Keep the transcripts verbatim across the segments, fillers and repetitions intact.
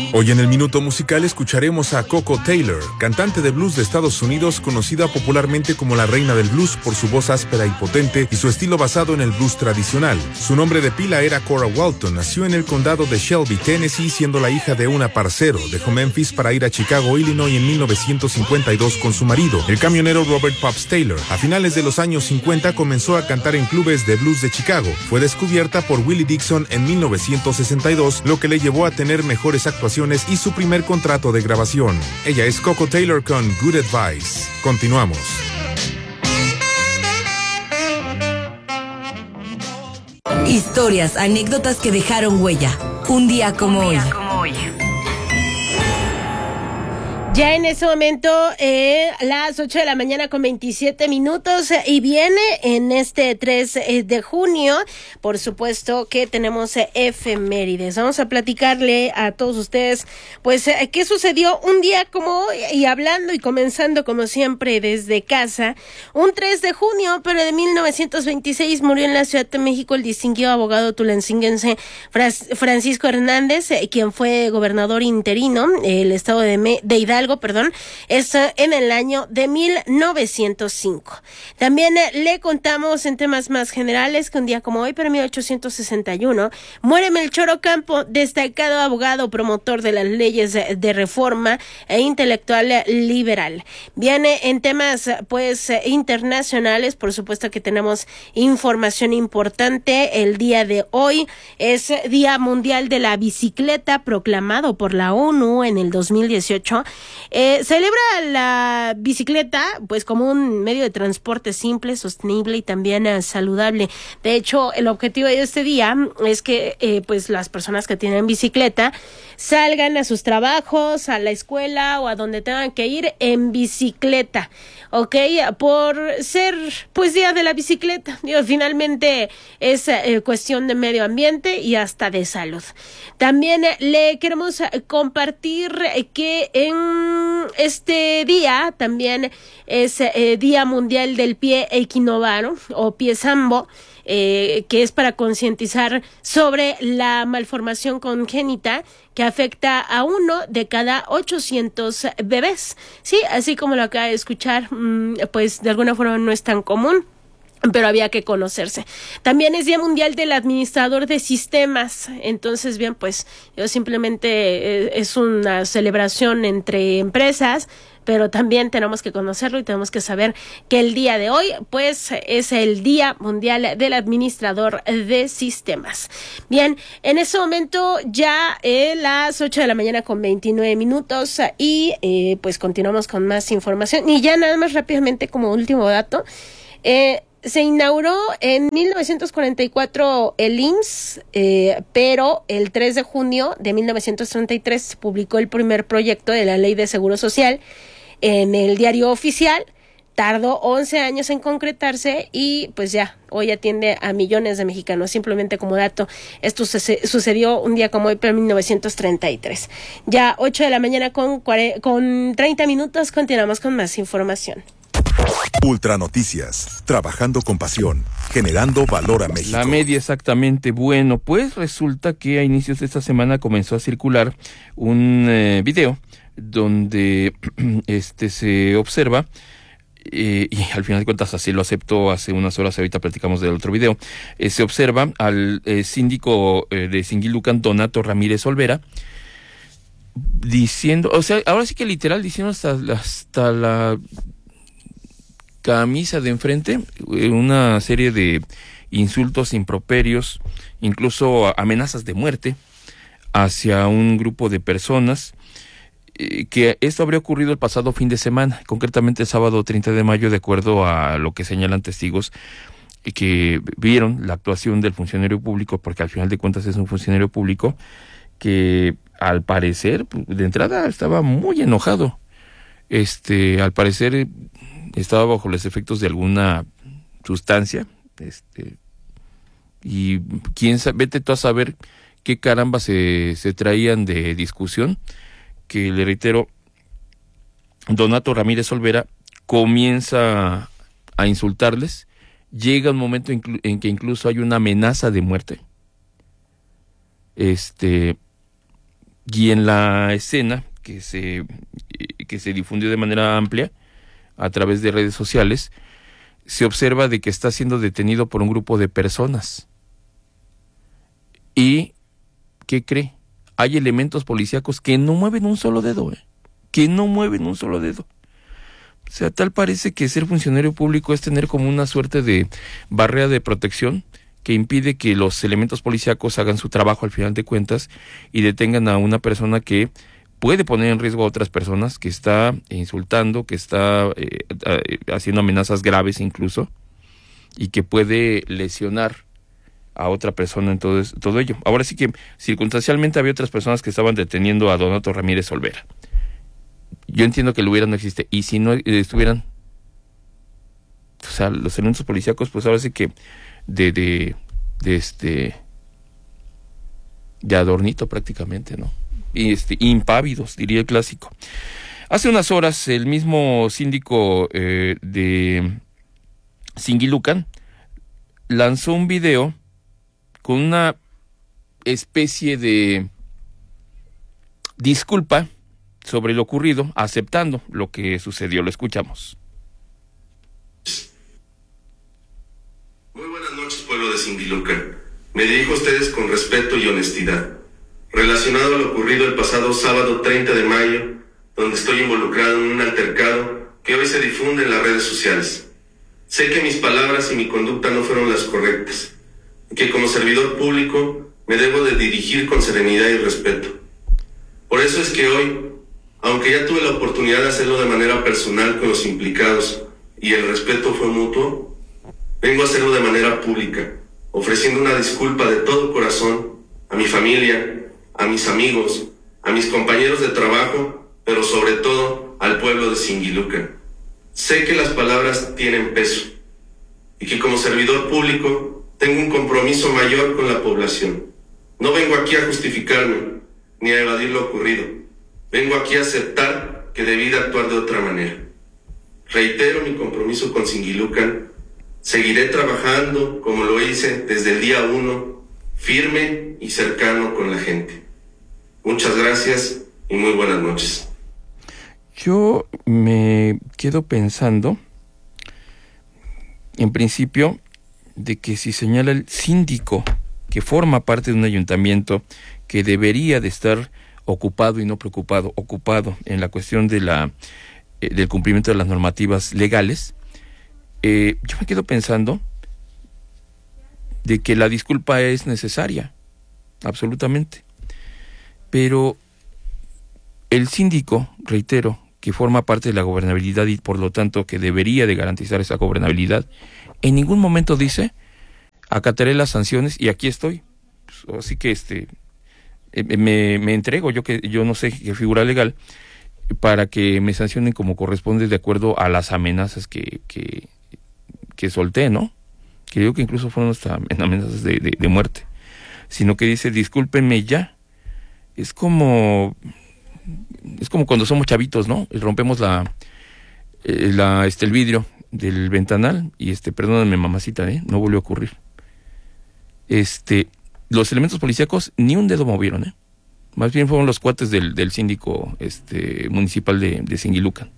Hoy en el Minuto Musical escucharemos a Coco Taylor, cantante de blues de Estados Unidos, conocida popularmente como la reina del blues por su voz áspera y potente y su estilo basado en el blues tradicional. Su nombre de pila era Cora Walton. Nació en el condado de Shelby, Tennessee, siendo la hija de una parcero. Dejó Memphis para ir a Chicago, Illinois en mil novecientos cincuenta y dos con su marido, el camionero Robert Pops Taylor. A finales de los años cincuenta comenzó a cantar en clubes de blues de Chicago. Fue descubierta por Willie Dixon en mil novecientos sesenta y dos, lo que le llevó a tener mejores actuaciones y su primer contrato de grabación. Ella es Coco Taylor con Good Advice. Continuamos. Historias, anécdotas que dejaron huella. Un día como hoy. Ya en ese momento, eh, las ocho de la mañana con veintisiete minutos, eh, y viene en este tres de junio, por supuesto que tenemos eh, efemérides. Vamos a platicarle a todos ustedes, pues, eh, qué sucedió un día como hoy, y hablando y comenzando como siempre desde casa. Un tres de junio, pero de mil novecientos veintiséis, murió en la Ciudad de México el distinguido abogado tulancinguense Francisco Hernández, eh, quien fue gobernador interino del estado de, Me- de Hidalgo, perdón, es en el año de mil novecientos cinco. También eh, le contamos en temas más generales que un día como hoy, pero en mil ochocientos sesenta y uno, muere Melchor Ocampo, destacado abogado, promotor de las leyes de, de reforma e intelectual liberal. Viene en temas, pues, internacionales, por supuesto que tenemos información importante. El día de hoy es Día Mundial de la Bicicleta, proclamado por la ONU en el dos mil dieciocho. Eh, celebra la bicicleta pues como un medio de transporte simple, sostenible y también eh, saludable. De hecho, el objetivo de este día es que eh, pues las personas que tienen bicicleta salgan a sus trabajos, a la escuela o a donde tengan que ir en bicicleta, ¿ok? Por ser pues Día de la Bicicleta. Digo, finalmente es eh, cuestión de medio ambiente y hasta de salud. También eh, le queremos eh, compartir eh, que en este día también es eh, Día Mundial del Pie Equinovaro o Pie Sambo, eh, que es para concientizar sobre la malformación congénita que afecta a uno de cada ochocientos bebés. Sí, así como lo acaba de escuchar, mmm, pues de alguna forma no es tan común, pero había que conocerse. También es Día Mundial del Administrador de Sistemas. Entonces, bien, pues yo simplemente eh, es una celebración entre empresas, pero también tenemos que conocerlo y tenemos que saber que el día de hoy, pues, es el Día Mundial del Administrador de Sistemas. Bien, en ese momento ya eh, las ocho de la mañana con veintinueve minutos y eh, pues continuamos con más información. Y ya nada más rápidamente como último dato, eh, se inauguró en mil novecientos cuarenta y cuatro el I M S S, eh, pero el tres de junio de mil novecientos treinta y tres se publicó el primer proyecto de la Ley de Seguro Social en el Diario Oficial. Tardó once años en concretarse y pues ya, hoy atiende a millones de mexicanos. Simplemente como dato, esto se- sucedió un día como hoy, pero en mil novecientos treinta y tres. Ya ocho de la mañana con, cuare- con treinta minutos, continuamos con más información. Ultra Noticias, trabajando con pasión, generando valor a México. La media exactamente. Bueno, pues resulta que a inicios de esta semana comenzó a circular un eh, video donde este se observa, eh, y al final de cuentas así lo aceptó hace unas horas, ahorita platicamos del otro video, eh, se observa al eh, síndico eh, de Singilucan, Donato Ramírez Olvera, diciendo, o sea, ahora sí que literal diciendo hasta, hasta la camisa de enfrente, una serie de insultos, improperios, incluso amenazas de muerte hacia un grupo de personas, eh, que esto habría ocurrido el pasado fin de semana, concretamente el sábado treinta de mayo, de acuerdo a lo que señalan testigos eh, que vieron la actuación del funcionario público, porque al final de cuentas es un funcionario público que al parecer, de entrada, estaba muy enojado. Este, al parecer estaba bajo los efectos de alguna sustancia, este, y quién sabe, vete tú a saber qué caramba se, se traían de discusión, que le reitero, Donato Ramírez Olvera comienza a insultarles, llega un momento inclu- en que incluso hay una amenaza de muerte, este, Y en la escena que se, que se difundió de manera amplia a través de redes sociales, se observa de que está siendo detenido por un grupo de personas. ¿Y qué cree? Hay elementos policíacos que no mueven un solo dedo, ¿eh? que no mueven un solo dedo. O sea, tal parece que ser funcionario público es tener como una suerte de barrera de protección que impide que los elementos policíacos hagan su trabajo al final de cuentas y detengan a una persona que puede poner en riesgo a otras personas, que está insultando, que está eh, haciendo amenazas graves incluso, y que puede lesionar a otra persona en todo, es, todo ello. Ahora sí que circunstancialmente había otras personas que estaban deteniendo a Donato Ramírez Olvera. Yo entiendo que el hubiera no existe, y si no eh, estuvieran, o sea, los elementos policíacos, pues ahora sí que de, de, de este, de adornito prácticamente, ¿no? Y este, impávidos, diría el clásico. Hace unas horas el mismo síndico eh, de Singilucan lanzó un video con una especie de disculpa sobre lo ocurrido, aceptando lo que sucedió. Lo escuchamos. Muy buenas noches, pueblo de Singilucan. Me dirijo a ustedes con respeto y honestidad. Relacionado a lo ocurrido el pasado sábado treinta de mayo, donde estoy involucrado en un altercado que hoy se difunde en las redes sociales. Sé que mis palabras y mi conducta no fueron las correctas, y que como servidor público me debo de dirigir con serenidad y respeto. Por eso es que hoy, aunque ya tuve la oportunidad de hacerlo de manera personal con los implicados y el respeto fue mutuo, vengo a hacerlo de manera pública, ofreciendo una disculpa de todo corazón a mi familia, a mis amigos, a mis compañeros de trabajo, pero sobre todo al pueblo de Singilucan. Sé que las palabras tienen peso y que como servidor público tengo un compromiso mayor con la población. No vengo aquí a justificarme ni a evadir lo ocurrido. Vengo aquí a aceptar que debí de actuar de otra manera. Reitero mi compromiso con Singilucan. Seguiré trabajando como lo hice desde el día uno, firme y cercano con la gente. Muchas gracias y muy buenas noches. Yo me quedo pensando, en principio, de que si señala el síndico que forma parte de un ayuntamiento que debería de estar ocupado y no preocupado, ocupado en la cuestión de la eh, del cumplimiento de las normativas legales, eh, yo me quedo pensando de que la disculpa es necesaria, absolutamente. Pero el síndico, reitero, que forma parte de la gobernabilidad y por lo tanto que debería de garantizar esa gobernabilidad, en ningún momento dice, acataré las sanciones y aquí estoy. Así que este me, me entrego, yo que yo no sé qué figura legal, para que me sancionen como corresponde de acuerdo a las amenazas que, que, que solté, ¿no? Que digo que incluso fueron hasta amenazas de, de, de muerte. Sino que dice, discúlpenme ya. Es como es como cuando somos chavitos, ¿no? Y rompemos la, eh, la este el vidrio del ventanal y este, perdóname mamacita, ¿eh? No volvió a ocurrir. Este, los elementos policíacos ni un dedo movieron, ¿eh? Más bien fueron los cuates del, del síndico este municipal de, de Singilucan.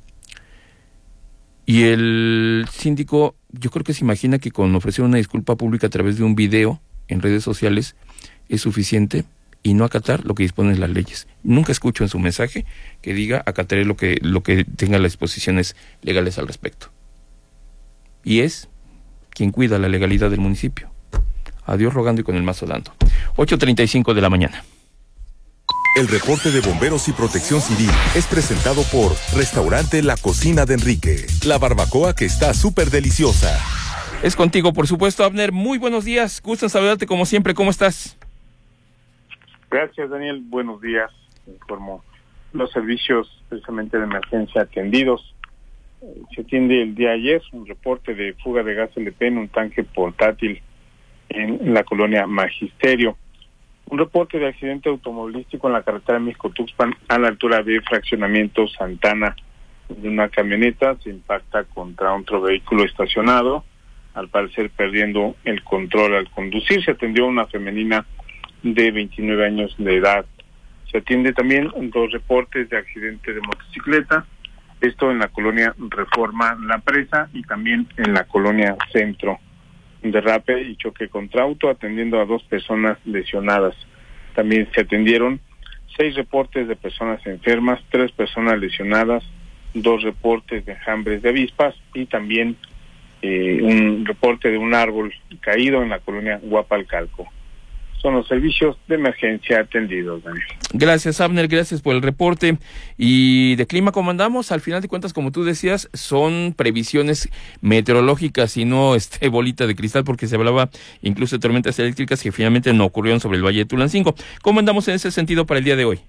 Y el síndico, yo creo que se imagina que con ofrecer una disculpa pública a través de un video en redes sociales es suficiente y no acatar lo que disponen las leyes. Nunca escucho en su mensaje que diga acataré lo que, lo que tenga las disposiciones legales al respecto. Y es quien cuida la legalidad del municipio. A Dios rogando y con el mazo dando. ocho treinta y cinco de la mañana. El reporte de Bomberos y Protección Civil es presentado por Restaurante La Cocina de Enrique. La barbacoa que está súper deliciosa. Es contigo, por supuesto, Abner. Muy buenos días. Gusto en saludarte como siempre. ¿Cómo estás? Gracias, Daniel. Buenos días. Informo los servicios precisamente de emergencia atendidos. Eh, se atiende el día de ayer un reporte de fuga de gas L P en un tanque portátil en la colonia Magisterio. Un reporte de accidente automovilístico en la carretera Mixco-Tuxpan a la altura de Fraccionamiento Santana. De una camioneta se impacta contra otro vehículo estacionado, al parecer perdiendo el control al conducir. Se atendió a una femenina de veintinueve años de edad. Se atiende también dos reportes de accidente de motocicleta, esto en la colonia Reforma La Presa y también en la colonia Centro. Derrape y choque contra auto, atendiendo a dos personas lesionadas. También se atendieron seis reportes de personas enfermas, tres personas lesionadas, dos reportes de enjambres de avispas y también eh, un reporte de un árbol caído en la colonia Guapalcalco. Son los servicios de emergencia atendidos, Daniel. Gracias, Abner, gracias por el reporte. Y de clima, ¿cómo andamos? Al final de cuentas, como tú decías, son previsiones meteorológicas y no este bolita de cristal, porque se hablaba incluso de tormentas eléctricas que finalmente no ocurrieron sobre el Valle de Tulancingo. ¿Cómo andamos en ese sentido para el día de hoy?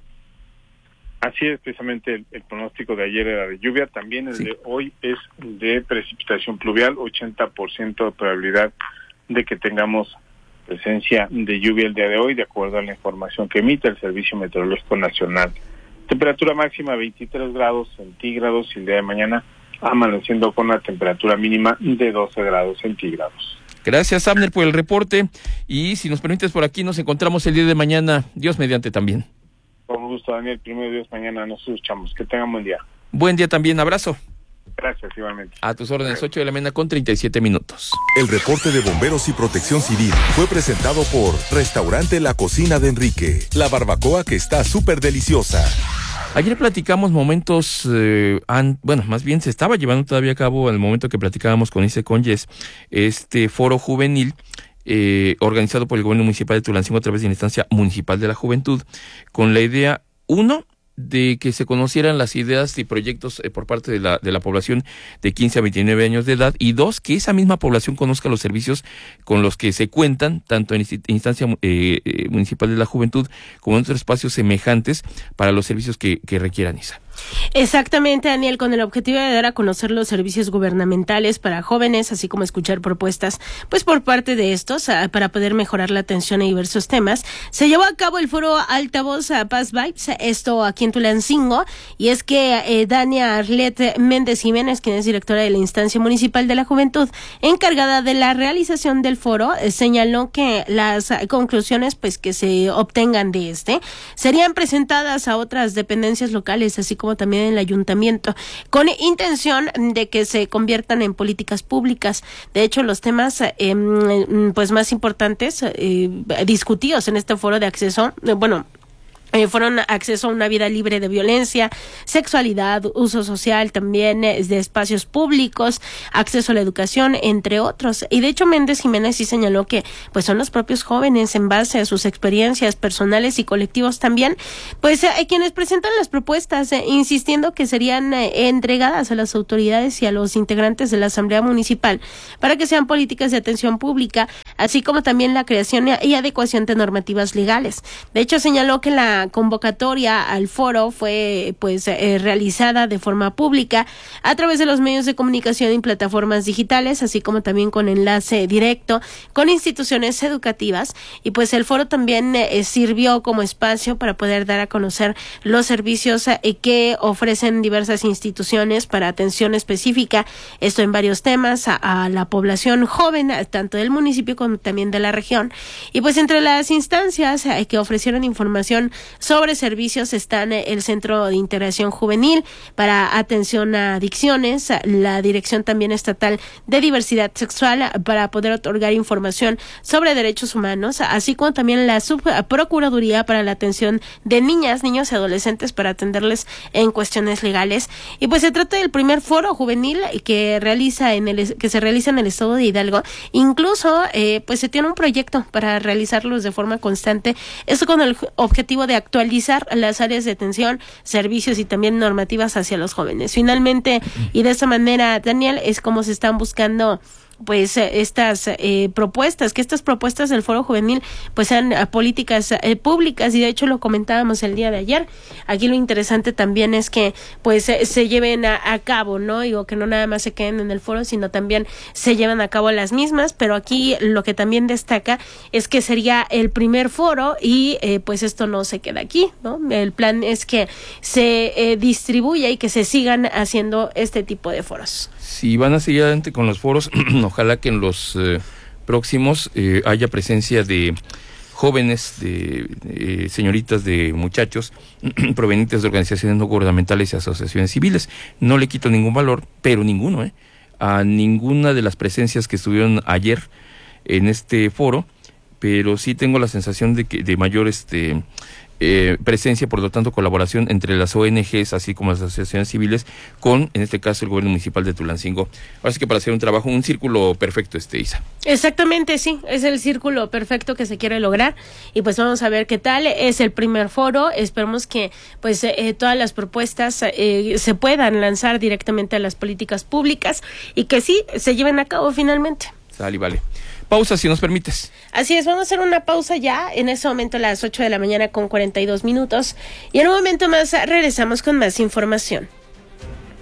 Así es, precisamente el, el pronóstico de ayer era de lluvia, también el sí. de hoy es de precipitación pluvial, ochenta por ciento de probabilidad de que tengamos presencia de lluvia el día de hoy, de acuerdo a la información que emite el Servicio Meteorológico Nacional. Temperatura máxima veintitrés grados centígrados y el día de mañana amaneciendo con una temperatura mínima de doce grados centígrados. Gracias, Abner, por el reporte, y si nos permites, por aquí nos encontramos el día de mañana, Dios mediante también. Con gusto, Daniel, primero Dios, mañana nos escuchamos. Que tengan buen día. Buen día también, abrazo. Gracias, igualmente. A tus órdenes, ocho de la mañana con treinta y siete minutos. El reporte de Bomberos y Protección Civil fue presentado por Restaurante La Cocina de Enrique, la barbacoa que está súper deliciosa. Ayer platicamos momentos, eh, an, bueno, más bien se estaba llevando todavía a cabo al momento que platicábamos con Ise Conyes, este foro juvenil eh, organizado por el gobierno municipal de Tulancingo a través de la instancia municipal de la juventud, con la idea, uno, de que se conocieran las ideas y proyectos eh, por parte de la de la población de quince a veintinueve años de edad, y dos, que esa misma población conozca los servicios con los que se cuentan, tanto en instancia eh, eh, municipal de la juventud como en otros espacios semejantes para los servicios que, que requieran, Isa. Exactamente, Daniel, con el objetivo de dar a conocer los servicios gubernamentales para jóvenes, así como escuchar propuestas pues por parte de estos uh, para poder mejorar la atención a diversos temas. Se llevó a cabo el foro Altavoz uh, Paz Vibes, esto aquí en Tulancingo, y es que eh, Dania Arlette Méndez Jiménez, quien es directora de la instancia municipal de la juventud encargada de la realización del foro, eh, señaló que las uh, conclusiones pues que se obtengan de este serían presentadas a otras dependencias locales, así como como también en el ayuntamiento, con intención de que se conviertan en políticas públicas. De hecho, los temas eh, pues más importantes eh, discutidos en este foro de acceso, eh, bueno, Eh, fueron acceso a una vida libre de violencia, sexualidad, uso social también eh, de espacios públicos, acceso a la educación, entre otros. Y de hecho Méndez Jiménez sí señaló que pues son los propios jóvenes, en base a sus experiencias personales y colectivos también, pues eh, quienes presentan las propuestas, eh, insistiendo que serían eh, entregadas a las autoridades y a los integrantes de la Asamblea Municipal para que sean políticas de atención pública, así como también la creación y adecuación de normativas legales. De hecho, señaló que la convocatoria al foro fue pues eh, realizada de forma pública a través de los medios de comunicación y plataformas digitales, así como también con enlace directo con instituciones educativas, y pues el foro también eh, sirvió como espacio para poder dar a conocer los servicios eh, que ofrecen diversas instituciones para atención específica, esto en varios temas a, a la población joven, tanto del municipio como también de la región. Y pues entre las instancias eh, que ofrecieron información sobre servicios están el Centro de Integración Juvenil para Atención a Adicciones, la Dirección también Estatal de Diversidad Sexual para poder otorgar información sobre derechos humanos, así como también la Subprocuraduría para la Atención de Niñas, Niños y Adolescentes para atenderles en cuestiones legales. Y pues se trata del primer foro juvenil que realiza en el que se realiza en el estado de Hidalgo. Incluso eh, pues se tiene un proyecto para realizarlos de forma constante, esto con el objetivo de actualizar las áreas de atención, servicios y también normativas hacia los jóvenes. Finalmente, y de esa manera, Daniel, es como se están buscando pues estas eh, propuestas, que estas propuestas del Foro Juvenil pues sean uh, políticas eh, públicas, y de hecho lo comentábamos el día de ayer. Aquí lo interesante también es que pues eh, se lleven a, a cabo, ¿no? Digo, que no nada más se queden en el foro, sino también se llevan a cabo las mismas, pero aquí lo que también destaca es que sería el primer foro y eh, pues esto no se queda aquí, ¿no? El plan es que se eh, distribuya y que se sigan haciendo este tipo de foros. Si van a seguir adelante con los foros, ojalá que en los eh, próximos eh, haya presencia de jóvenes, de, de señoritas, de muchachos provenientes de organizaciones no gubernamentales y asociaciones civiles. No le quito ningún valor, pero ninguno, ¿eh? a ninguna de las presencias que estuvieron ayer en este foro, pero sí tengo la sensación de que de mayor este eh, presencia, por lo tanto colaboración entre las O N Ges, así como las asociaciones civiles, con, en este caso, el gobierno municipal de Tulancingo. Ahora sí que para hacer un trabajo, un círculo perfecto, este Isa. Exactamente, sí, es el círculo perfecto que se quiere lograr, y pues vamos a ver qué tal. Es el primer foro, esperemos que pues eh, todas las propuestas eh, se puedan lanzar directamente a las políticas públicas y que sí se lleven a cabo finalmente. Sale, vale. Pausa, si nos permites. Así es, vamos a hacer una pausa ya, en ese momento a las ocho de la mañana con cuarenta y dos minutos, y en un momento más regresamos con más información.